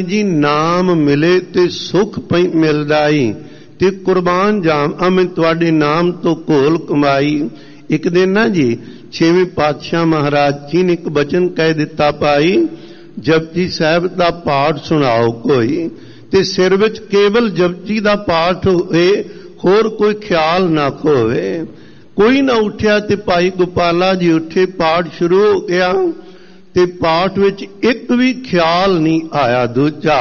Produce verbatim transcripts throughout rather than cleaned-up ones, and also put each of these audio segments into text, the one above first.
जी नाम मिले ते सुख पई मिलदाई ते कुर्बान जावां मैं तुहाडे नाम तो घोल कमाई। एक दिन ना जी छेवें पातशाह महाराज जी ने एक बचन कह दिता पाई, जपजी साहब दा पाठ सुनाओ कोई, ते सिर विच केवल जपजी दा पाठ होए, होर कोई ख्याल ना खोवे। कोई ना उठ्या ते भाई गोपाला जी उठे, पाठ शुरू हो गया ते पाठ विच एक भी ख्याल नहीं आया। दूजा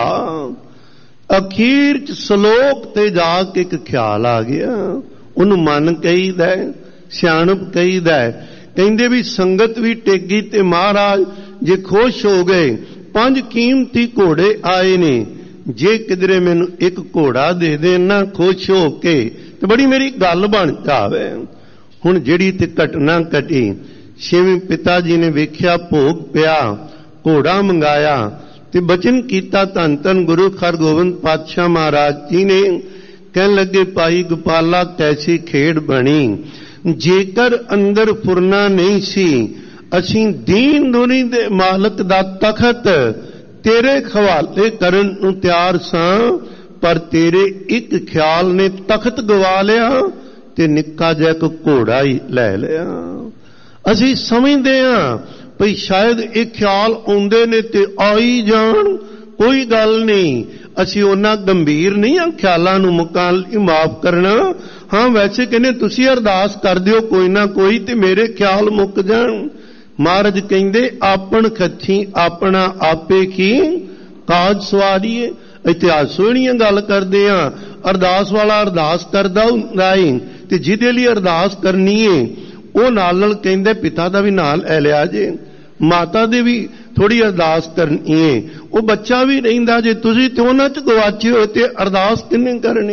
अखीर च सलोक ते जाके एक ख्याल आ गया, उन्हों मन कहीदा, सियाणप कहीदा, कहंदे भी संगत भी टेगी ते महाराज जे खुश हो गए, पंज कीमती घोड़े आए ने, जे किधरे मैनू एक घोड़ा दे देना खुश हो के तो बड़ी मेरी गल बन जावे। हुण जिहड़ी ते घटना घटी, छेवें पिता जी ने वेख्या भोग पिया, घोड़ा मंगाया ते बचन कीता धन धन गुरु हरगोबिंद पातशाह महाराज जी ने। कहन लगे भाई गोपाला कैसी खेड़ बनी, जेकर अंदर फुरना नहीं सी, असीं दीन दुनी दे मालक दा तखत तेरे हवाले करन नूं तैयार सां, पर तेरे एक ख्याल ने तखत गवा लिया ते निक्का जिहा इक घोड़ा ही लै लिया। असीं समझदे हां भई शायद ये ख्याल आउंदे ने ते आई जाण, कोई गल नहीं, असीं उन्ना गंभीर नहीं हाँ ख्यालां नूं मुकाण लई माफ करना। हाँ वैसे कहने तुसीं अरदास कर दिओ कोई ना कोई ते मेरे ख्याल मुक जाण। महाराज कहिंदे आपन खच्छी अपना आपे की काज सवारीए। इतिहास सोहणियां गल करदे हां, अरदास वाला अरदास करदा हुंदा है ते जिहदे लई अरदास करनी है वो नाल नाल कहंदे पिता दा भी नाल ले लिया जे, माता दे भी थोड़ी अरदास करनी है, वो बच्चा भी रहिंदा जे तुसीं ते उहनां च गवाचे हो ते अरदास किन्ने करनी।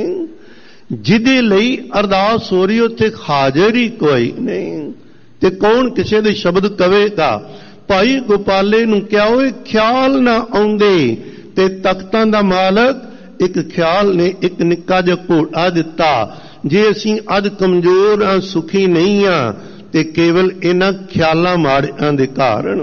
जिहदे लई अरदास हो रही उत्थे हाजिर ही कोई नहीं ते कौन किसे दे शब्द कवेगा। भाई गोपाले नूं क्या होए ख्याल ना आउंदे ते तख्तां दा मालक एक ख्याल ने एक निक्का जिहा घोड़ा दिता। जे असीं अज कमजोर हाँ सुखी नहीं हाँ ते केवल इन्हां ख्यालां माड़ियां दे कारण।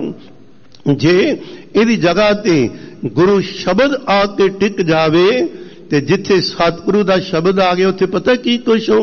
जे इहदी जगह ते गुरु शब्द आके टिक जावे ते जिथे सतगुरु दा शब्द आ गया उत्थे पता की कुछ हो